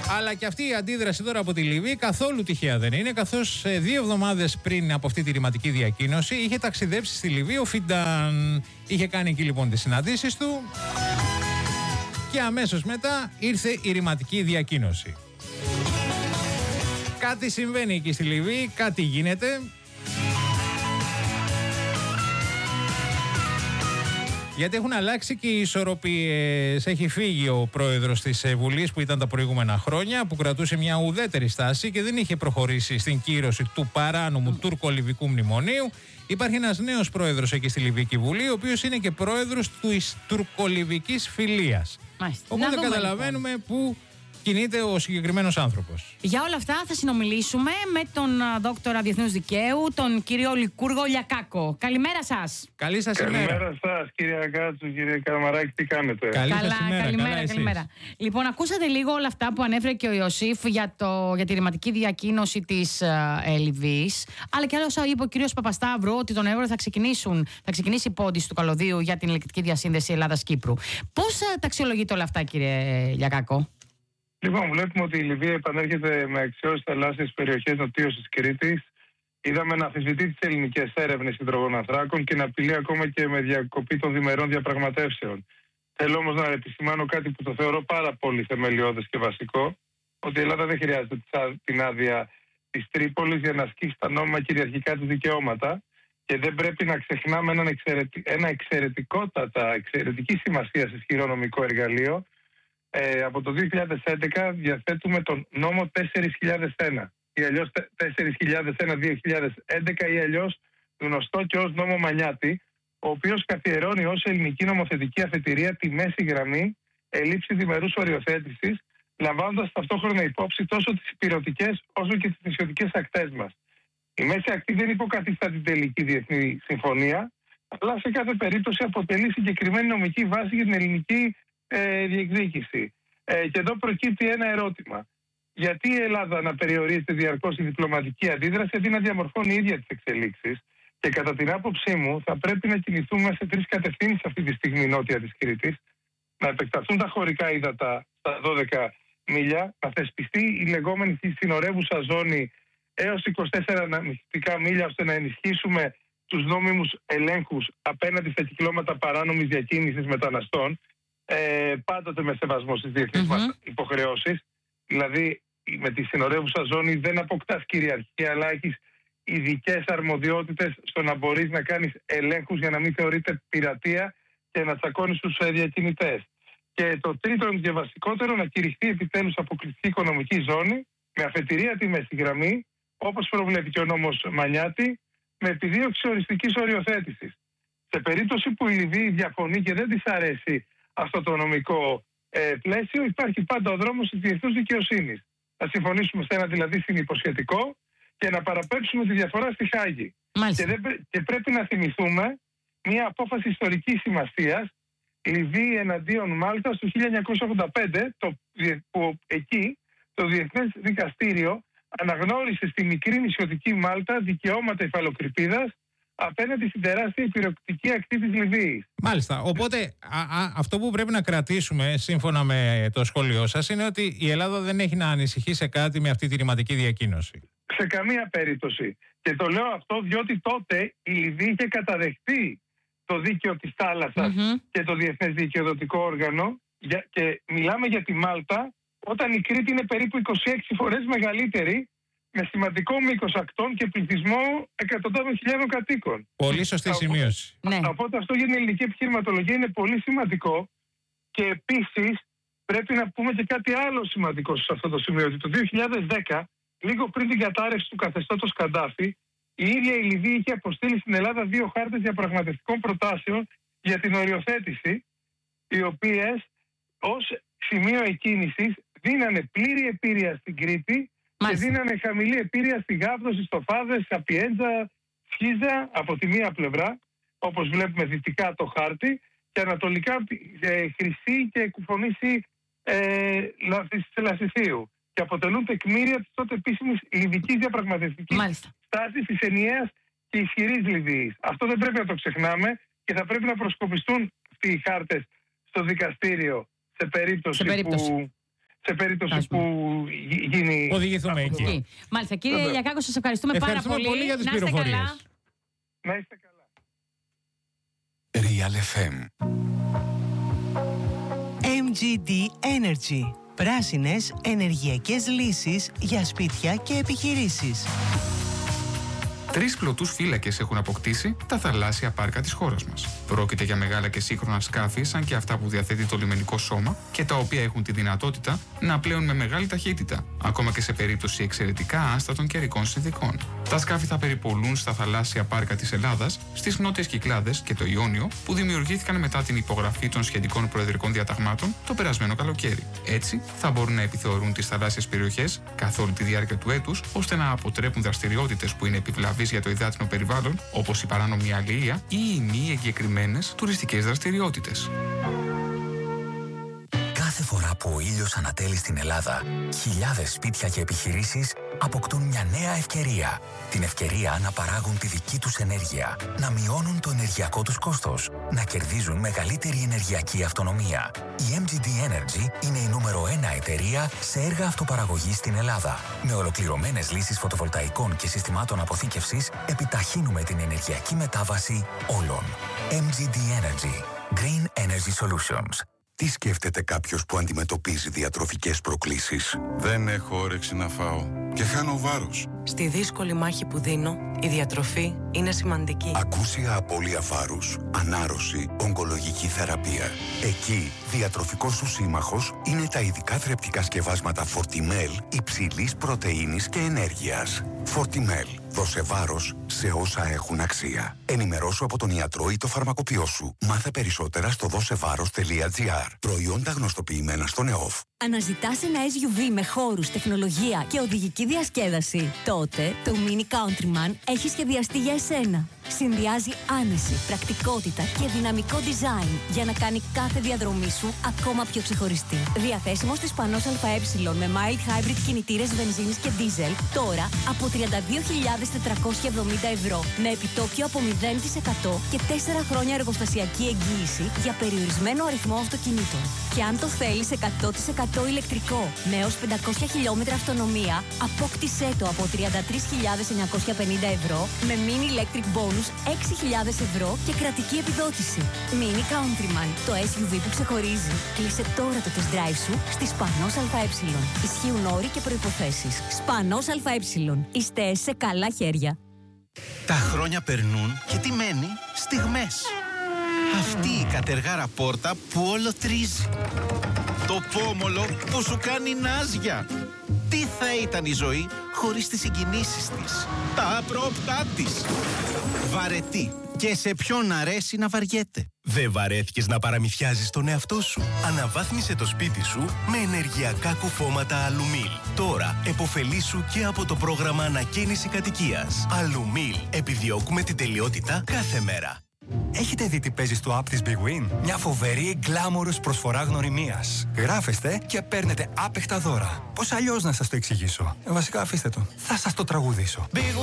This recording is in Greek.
Αλλά και αυτή η αντίδραση τώρα από τη Λιβύη καθόλου τυχαία δεν είναι, καθώς 2 εβδομάδες πριν από αυτή τη ρηματική διακοίνωση είχε ταξιδέψει στη Λιβύη ο Φιντάν. Είχε κάνει εκεί λοιπόν τις συναντήσεις του και αμέσως μετά ήρθε η ρηματική διακοίνωση. Κάτι συμβαίνει εκεί στη Λιβύη, κάτι γίνεται. Γιατί έχουν αλλάξει και οι ισορροπίες. Έχει φύγει ο πρόεδρος της Βουλής που ήταν τα προηγούμενα χρόνια, που κρατούσε μια ουδέτερη στάση και δεν είχε προχωρήσει στην κύρωση του παράνομου τουρκο-λιβικού μνημονίου. Υπάρχει ένας νέος πρόεδρος εκεί στη Λιβύικη Βουλή, ο οποίος είναι και πρόεδρος της τουρκο-λιβικής φιλίας. Οπότε καταλαβαίνουμε πού κινείται ο συγκεκριμένος άνθρωπος. Για όλα αυτά θα συνομιλήσουμε με τον δόκτορα Διεθνούς Δικαίου, τον κύριο Λικούργο Λιακάκο. Καλημέρα σας. Καλή σας ημέρα. Καλημέρα σας, κύριε Αγκάτσου, κύριε Καραμαράκη, τι κάνετε? Καλημέρα. Λοιπόν, ακούσατε λίγο όλα αυτά που ανέφερε και ο Ιωσήφ για τη ρηματική διακοίνωση της Λιβύης, αλλά και όσα είπε ο κύριος Παπασταύρου, ότι τον Εύρο θα ξεκινήσει η πόντιση του καλωδίου για την ηλεκτρική διασύνδεση Ελλάδας-Κύπρου. Πώς τα αξιολογείτε όλα αυτά, κύριε Λιακάκο? Λοιπόν, βλέπουμε ότι η Λιβύη επανέρχεται με αξιώσεις θαλάσσιες περιοχές νοτίως της Κρήτης. Είδαμε να αμφισβητεί τις ελληνικές έρευνες υδρογοναθράκων και να απειλεί ακόμα και με διακοπή των διμερών διαπραγματεύσεων. Θέλω όμως να επισημάνω κάτι που το θεωρώ πάρα πολύ θεμελιώδες και βασικό, ότι η Ελλάδα δεν χρειάζεται την άδεια της Τρίπολης για να ασκήσει τα νόμιμα κυριαρχικά της δικαιώματα και δεν πρέπει να ξεχνάμε ένα εξαιρετική σημασία ισχυρό νομικό εργαλείο. Από το 2011 διαθέτουμε τον νόμο 4001 ή αλλιώς 4001-2011 ή αλλιώς γνωστό και ως νόμο Μανιάτη, ο οποίος καθιερώνει ως ελληνική νομοθετική αφετηρία τη μέση γραμμή ελήψη διμερούς οριοθέτησης, λαμβάνοντας ταυτόχρονα υπόψη τόσο τις ηπειρωτικές όσο και τις νησιωτικές ακτές μας. Η μέση ακτή δεν υποκαθιστά την τελική διεθνή συμφωνία, αλλά σε κάθε περίπτωση αποτελεί συγκεκριμένη νομική βάση για την ελληνική διεκδίκηση. Και εδώ προκύπτει ένα ερώτημα. Γιατί η Ελλάδα να περιορίζεται διαρκώς η διπλωματική αντίδραση αντί να διαμορφώνει ίδια τις εξελίξεις? Και κατά την άποψή μου θα πρέπει να κινηθούμε σε 3 κατευθύνσεις αυτή τη στιγμή νότια της Κρήτης. Να επεκταθούν τα χωρικά ύδατα στα 12 μίλια, να θεσπιστεί η λεγόμενη συνορεύουσα ζώνη έως 24 ναυτικά μίλια, ώστε να ενισχύσουμε τους νόμιμους ελέγχους απέναντι στα κυκλώματα παράνομης διακίνησης μεταναστών, πάντοτε με σεβασμό στις διεθνείς μας υποχρεώσεις. Δηλαδή με τη συνορεύουσα ζώνη δεν αποκτάς κυριαρχία, αλλά έχεις ειδικές αρμοδιότητες στο να μπορείς να κάνεις ελέγχους για να μην θεωρείται πειρατεία και να τσακώνεις τους διακινητές. Και το τρίτο και βασικότερο, να κηρυχθεί επιτέλους αποκλειστική οικονομική ζώνη με αφετηρία τη μέση γραμμή, όπως προβλέπει και ο νόμος Μανιάτη, με επιδίωξη οριστικής οριοθέτησης. Σε περίπτωση που η Λιβύη διαφωνεί και δεν της αρέσει αυτό το νομικό πλαίσιο, υπάρχει πάντα ο δρόμος της διεθνούς δικαιοσύνης. Να συμφωνήσουμε σε ένα δηλαδή συνυποσχετικό και να παραπέμψουμε τη διαφορά στη Χάγη. Και πρέπει να θυμηθούμε μια απόφαση ιστορικής σημασίας, Λιβύη εναντίον Μάλτας του 1985, που εκεί το Διεθνές Δικαστήριο αναγνώρισε στη μικρή νησιωτική Μάλτα δικαιώματα υφαλοκρηπίδας απέναντι στην τεράστια υπηρετική ακτή της Λιβύης. Μάλιστα. Οπότε αυτό που πρέπει να κρατήσουμε σύμφωνα με το σχόλιο σας είναι ότι η Ελλάδα δεν έχει να ανησυχεί σε κάτι με αυτή τη ρηματική διακοίνωση. Σε καμία περίπτωση. Και το λέω αυτό διότι τότε η Λιβύη είχε καταδεχτεί το δίκαιο της θάλασσας και το Διεθνές Δικαιοδοτικό Όργανο, και μιλάμε για τη Μάλτα όταν η Κρήτη είναι περίπου 26 φορές μεγαλύτερη, με σημαντικό μήκος ακτών και πληθυσμό εκατοντάδων χιλιάδων κατοίκων. Πολύ σωστή σημείωση. Οπότε αυτό για την ελληνική επιχειρηματολογία είναι πολύ σημαντικό. Και επίσης πρέπει να πούμε και κάτι άλλο σημαντικό σε αυτό το σημείο, ότι το 2010, λίγο πριν την κατάρρευση του καθεστώτος Καντάφη, η ίδια η Λιβύη είχε αποστείλει στην Ελλάδα 2 χάρτες διαπραγματευτικών προτάσεων για την οριοθέτηση, οι οποίες ως σημείο εκκίνησης δίνανε πλήρη επίρρεια στην Κρήτη και δίνανε χαμηλή επίρρεια στη Γάβδο, στο Φάδες, Σαπιέντζα, Σχίζα από τη μία πλευρά, όπως βλέπουμε δυτικά το χάρτη, και ανατολικά Χρυσή και Κουφονήσι Λασιθίου. Και αποτελούν τεκμήρια της τότε επίσημης λιβικής διαπραγματευτικής στάσης της ενιαίας και ισχυρής Λιβύης. Αυτό δεν πρέπει να το ξεχνάμε και θα πρέπει να προσκοπιστούν αυτοί οι χάρτες στο δικαστήριο σε περίπτωση. Που σε περίπτωση που γίνει... Οδηγηθούμε εκεί. Μάλιστα. Κύριε Ηλιακάκο, σας ευχαριστούμε πάρα πολύ. Για τις πληροφορίες. Να είστε καλά. Real FM. MGD Energy. Πράσινες ενεργειακές λύσεις για σπίτια και επιχειρήσεις. 3 πλωτούς φύλακες έχουν αποκτήσει τα θαλάσσια πάρκα της χώρας μας. Πρόκειται για μεγάλα και σύγχρονα σκάφη, σαν και αυτά που διαθέτει το λιμενικό σώμα και τα οποία έχουν τη δυνατότητα να πλέουν με μεγάλη ταχύτητα, ακόμα και σε περίπτωση εξαιρετικά άστατων καιρικών συνθηκών. Τα σκάφη θα περιπολούν στα θαλάσσια πάρκα της Ελλάδας, στις νότιες Κυκλάδες και το Ιόνιο, που δημιουργήθηκαν μετά την υπογραφή των σχετικών προεδρικών διαταγμάτων το περασμένο καλοκαίρι. Έτσι, θα μπορούν να επιθεωρούν τις θαλάσσιες περιοχές καθ' όλη τη διάρκεια του έτους, ώστε να αποτρέπουν δραστηριότητες που είναι επιβλαβείς για το υδάτινο περιβάλλον, όπως η παράνομη αλληλεία ή οι μη εγκεκριμένες τουριστικές δραστηριότητες. Κάθε φορά που ο ήλιος ανατέλει στην Ελλάδα, χιλιάδες σπίτια και επιχειρήσεις αποκτούν μια νέα ευκαιρία. Την ευκαιρία να παράγουν τη δική τους ενέργεια, να μειώνουν το ενεργειακό τους κόστος, να κερδίζουν μεγαλύτερη ενεργειακή αυτονομία. Η MGD Energy είναι η νούμερο 1 εταιρεία σε έργα αυτοπαραγωγής στην Ελλάδα. Με ολοκληρωμένες λύσεις φωτοβολταϊκών και συστημάτων αποθήκευσης, επιταχύνουμε την ενεργειακή μετάβαση όλων. MGD Energy. Green Energy Solutions. Τι σκέφτεται κάποιος που αντιμετωπίζει διατροφικές προκλήσεις? Δεν έχω όρεξη να φάω και χάνω βάρος. Στη δύσκολη μάχη που δίνω, η διατροφή είναι σημαντική. Ακούσια απώλεια βάρους, ανάρρωση, ογκολογική θεραπεία. Εκεί, διατροφικός σου σύμμαχος είναι τα ειδικά θρεπτικά σκευάσματα Fortimel υψηλής πρωτεΐνης και ενέργειας. Fortimel. Δώσε βάρος σε όσα έχουν αξία. Ενημερώσου από τον ιατρό ή το φαρμακοποιό σου. Μάθε περισσότερα στο δώσεβάρος.gr. Προϊόντα γνωστοποιημένα στον ΕΟΦ. Αναζητάς ένα SUV με χώρους, τεχνολογία και οδηγική διασκέδαση? Τότε το Mini Countryman έχει σχεδιαστεί για εσένα. Συνδυάζει άνεση, πρακτικότητα και δυναμικό design για να κάνει κάθε διαδρομή σου ακόμα πιο ξεχωριστή. Διαθέσιμο στις Πανός ΑΕ με mild hybrid κινητήρες βενζίνης και diesel τώρα από 32.470 ευρώ με επιτόκιο από 0% και 4 χρόνια εργοστασιακή εγγύηση για περιορισμένο αριθμό αυτοκινήτων. Και αν το θέλεις 100% ηλεκτρικό με έως 500 χιλιόμετρα αυτονομία, απόκτησέ το από 33.950 ευρώ με mini electric bonus 6.000 ευρώ και κρατική επιδότηση. Mini Countryman, το SUV που ξεχωρίζει. Κλείσε τώρα το test drive σου στη Σπανός ΑΕ. Ισχύουν όροι και προϋποθέσεις. Σπανός ΑΕ. Είστε σε καλά χέρια. Τα χρόνια περνούν και τι μένει? Στιγμές. Αυτή η κατεργάρα πόρτα που όλο τρίζει. Το πόμολο που σου κάνει νάζια. Τι θα ήταν η ζωή χωρίς τις συγκινήσεις της, τα απρόπτά της. Βαρετή. Και σε ποιον αρέσει να βαριέται. Δεν βαρέθηκες να παραμυθιάζεις τον εαυτό σου? Αναβάθμισε το σπίτι σου με ενεργειακά κουφώματα Αλουμίλ. Τώρα επωφελήσου και από το πρόγραμμα ανακαίνιση κατοικίας. Αλουμίλ. Επιδιώκουμε την τελειότητα κάθε μέρα. Έχετε δει τι παίζει στο app της Big Win? Μια φοβερή γκλάμορος προσφορά γνωριμίας. Γράφεστε και παίρνετε άπεχτα δώρα. Πώς αλλιώς να σας το εξηγήσω? Βασικά αφήστε το. Θα σας το τραγουδήσω.